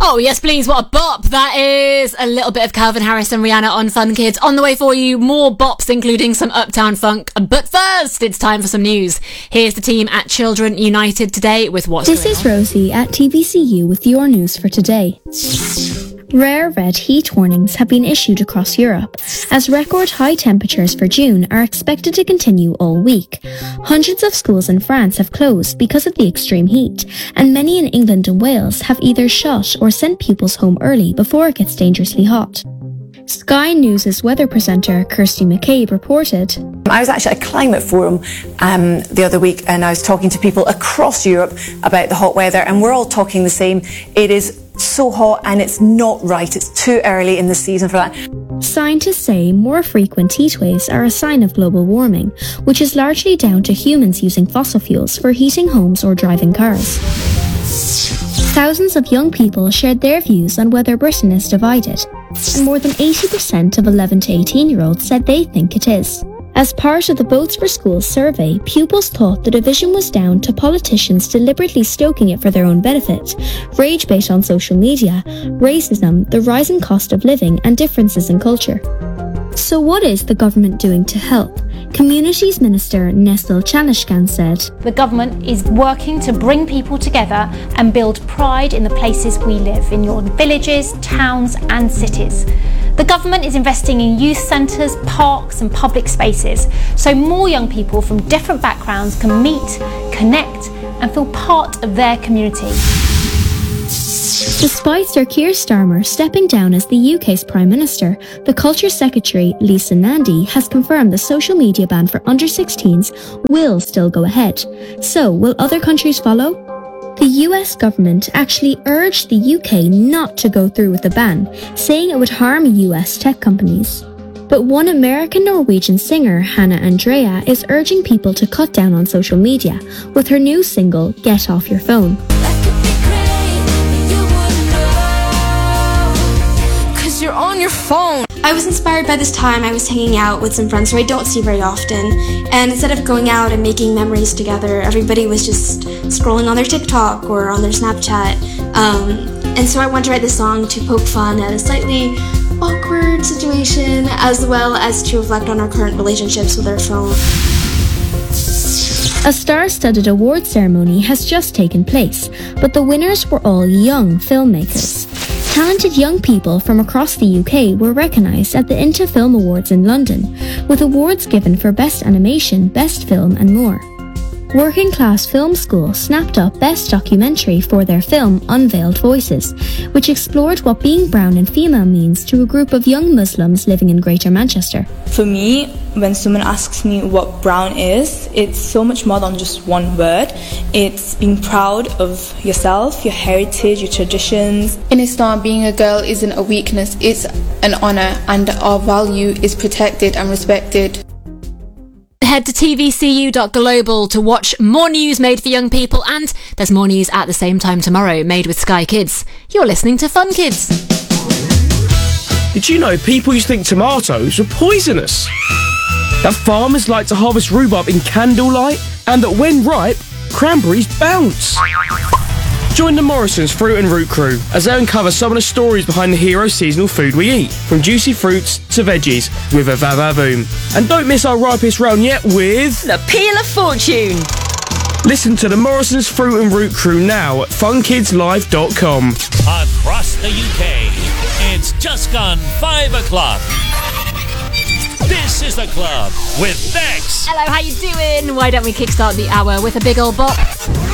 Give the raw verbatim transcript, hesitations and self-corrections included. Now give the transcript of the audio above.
Oh, yes, please. What a bop. That is a little bit of Calvin Harris and Rihanna on Fun Kids. On the way for you, more bops, including some Uptown Funk. But first, it's time for some news. Here's the team at Children United today with what's This is Rosie at T V C U with your news for today. Rare red heat warnings have been issued across Europe, as record high temperatures for June are expected to continue all week. Hundreds of schools in France have closed because of the extreme heat, and many in England and Wales have either shut or sent pupils home early before it gets dangerously hot. Sky News' weather presenter Kirsty McCabe reported. I was actually at a climate forum um, the other week, and I was talking to people across Europe about the hot weather, and we're all talking the same. It is so hot and it's not right. It's too early in the season for that. Scientists say more frequent heat waves are a sign of global warming, which is largely down to humans using fossil fuels for heating homes or driving cars. Thousands of young people shared their views on whether Britain is divided, and more than eighty percent of eleven to eighteen year olds said they think it is. As part of the Votes for Schools survey, pupils thought the division was down to politicians deliberately stoking it for their own benefit, rage bait on social media, racism, the rising cost of living, and differences in culture. So what is the government doing to help? Communities Minister Nestle Chanishkan said, "The government is working to bring people together and build pride in the places we live, in your villages, towns and cities. The government is investing in youth centres, parks and public spaces, so more young people from different backgrounds can meet, connect and feel part of their community." Despite Sir Keir Starmer stepping down as the U K's Prime Minister, the Culture Secretary Lisa Nandy has confirmed the social media ban for under sixteens will still go ahead. So, will other countries follow? The U S government actually urged the U K not to go through with the ban, saying it would harm U S tech companies. But one American-Norwegian singer, Hannah Andrea, is urging people to cut down on social media with her new single, Get Off Your Phone. You're on your phone. I was inspired by this time I was hanging out with some friends who I don't see very often, and instead of going out and making memories together, everybody was just scrolling on their TikTok or on their Snapchat, um, and so I wanted to write this song to poke fun at a slightly awkward situation, as well as to reflect on our current relationships with our phone. A star-studded award ceremony has just taken place, but the winners were all young filmmakers. Talented young people from across the U K were recognised at the Inta Film Awards in London, with awards given for Best Animation, Best Film and more. Working Class Film School snapped up Best Documentary for their film Unveiled Voices, which explored what being brown and female means to a group of young Muslims living in Greater Manchester. For me, when someone asks me what brown is, it's so much more than just one word. It's being proud of yourself, your heritage, your traditions. In Islam, being a girl isn't a weakness, it's an honour, and our value is protected and respected. Head to T V C U dot global to watch more news made for young people, and there's more news at the same time tomorrow made with Sky Kids. You're listening to Fun Kids. Did you know people used to think tomatoes were poisonous? That farmers like to harvest rhubarb in candlelight, and that when ripe, cranberries bounce. Join the Morrison's Fruit and Root crew as they uncover some of the stories behind the hero seasonal food we eat, from juicy fruits to veggies, with a va-va-voom. And don't miss our ripest round yet with... The Peel of Fortune! Listen to the Morrison's Fruit and Root crew now at fun kids live dot com. Across the U K, it's just gone five o'clock. This is The Club with Bex. Hello, how you doing? Why don't we kickstart the hour with a big old bop?